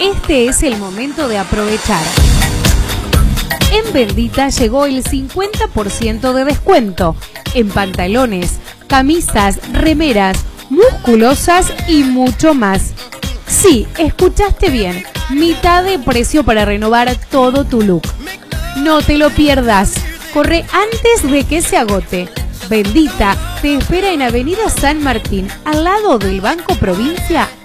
este es el momento de aprovechar. En Bendita llegó el 50% de descuento en pantalones, camisas, remeras, musculosas y mucho más. Sí, escuchaste bien, mitad de precio para renovar todo tu look. No te lo pierdas, corre antes de que se agote. Bendita te espera en Avenida San Martín, al lado del Banco Provincia,